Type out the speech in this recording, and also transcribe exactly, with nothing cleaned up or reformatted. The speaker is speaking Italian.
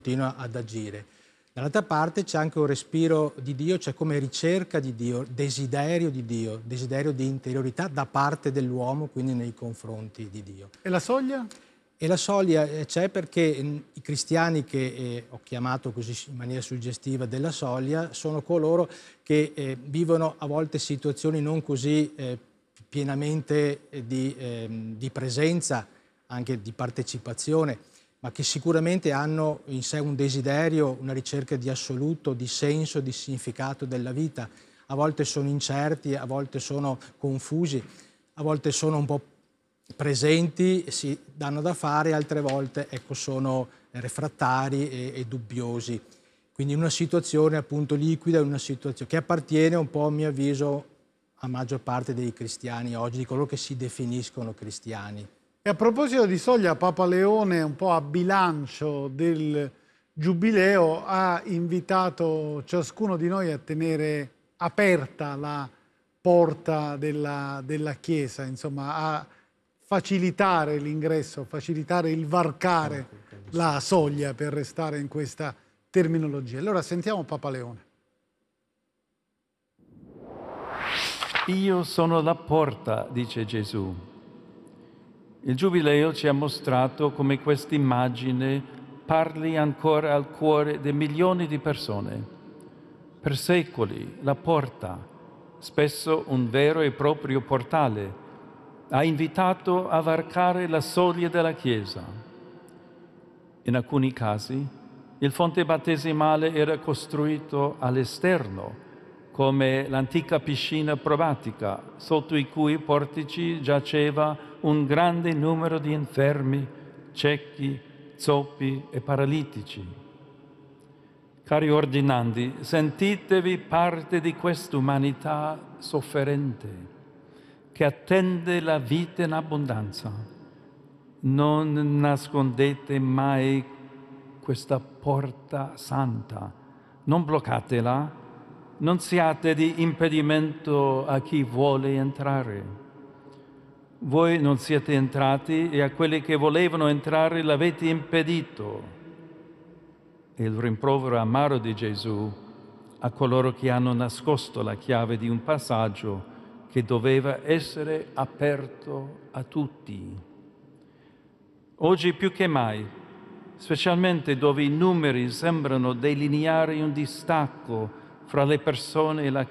continua ad agire. Dall'altra parte c'è anche un respiro di Dio, c'è come ricerca di Dio, desiderio di Dio, desiderio di interiorità da parte dell'uomo, quindi nei confronti di Dio. E la soglia? E la soglia c'è perché i cristiani che eh, ho chiamato così in maniera suggestiva della soglia sono coloro che eh, vivono a volte situazioni non così eh, pienamente eh, di, eh, di presenza, anche di partecipazione, ma che sicuramente hanno in sé un desiderio, una ricerca di assoluto, di senso, di significato della vita. A volte sono incerti, a volte sono confusi, a volte sono un po' presenti, si danno da fare, altre volte ecco, sono refrattari e, e dubbiosi. Quindi una situazione appunto liquida, una situazione che appartiene un po', a mio avviso, a maggior parte dei cristiani oggi, di coloro che si definiscono cristiani. E a proposito di soglia, Papa Leone, un po' a bilancio del Giubileo, ha invitato ciascuno di noi a tenere aperta la porta della, della Chiesa, insomma, a facilitare l'ingresso, facilitare il varcare la soglia, per restare in questa terminologia. Allora sentiamo Papa Leone. Io sono la porta, dice Gesù. Il Giubileo ci ha mostrato come questa immagine parli ancora al cuore di milioni di persone. Per secoli la porta, spesso un vero e proprio portale, ha invitato a varcare la soglia della Chiesa. In alcuni casi il fonte battesimale era costruito all'esterno, come l'antica piscina probatica, sotto i cui portici giaceva un grande numero di infermi, ciechi, zoppi e paralitici. Cari ordinandi, sentitevi parte di quest'umanità sofferente, che attende la vita in abbondanza. Non nascondete mai questa porta santa, non bloccatela, non siate di impedimento a chi vuole entrare. Voi non siete entrati e a quelli che volevano entrare l'avete impedito. E il rimprovero amaro di Gesù a coloro che hanno nascosto la chiave di un passaggio che doveva essere aperto a tutti. Oggi più che mai, specialmente dove i numeri sembrano delineare un distacco fra le persone e la